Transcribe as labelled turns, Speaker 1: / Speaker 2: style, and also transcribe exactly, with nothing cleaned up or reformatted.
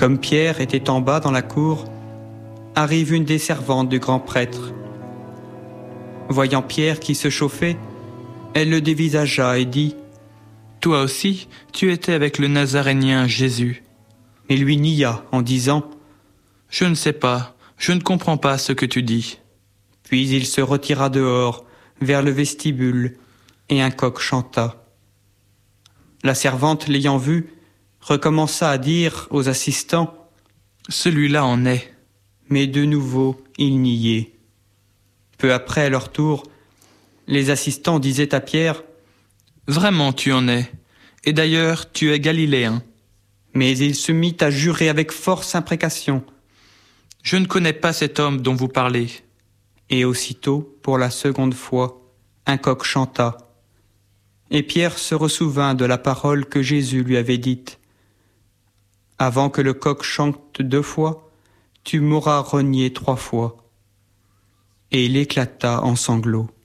Speaker 1: Comme Pierre était en bas dans la cour, arrive une des servantes du grand prêtre. Voyant Pierre qui se chauffait, elle le dévisagea et dit :
Speaker 2: « Toi aussi, tu étais avec le Nazarénien Jésus. »
Speaker 1: Et lui nia en disant :
Speaker 2: « Je ne sais pas, je ne comprends pas ce que tu dis. »
Speaker 1: Puis il se retira dehors, vers le vestibule, et un coq chanta. La servante, l'ayant vu, recommença à dire aux assistants :
Speaker 2: « Celui-là en est. »
Speaker 1: Mais de nouveau, ils niaient. Peu après, à leur tour, les assistants disaient à Pierre :
Speaker 2: « Vraiment tu en es, et d'ailleurs tu es galiléen. »
Speaker 1: Mais il se mit à jurer avec force imprécation :
Speaker 2: « Je ne connais pas cet homme dont vous parlez. »
Speaker 1: Et aussitôt, pour la seconde fois, un coq chanta. Et Pierre se ressouvint de la parole que Jésus lui avait dite : « Avant que le coq chante deux fois, tu m'auras renié trois fois. » Et il éclata en sanglots.